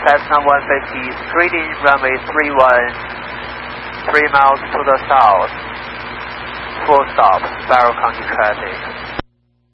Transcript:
Cessna 150, reading runway 31, 3 miles to the south. Full stop, Sparrow County traffic.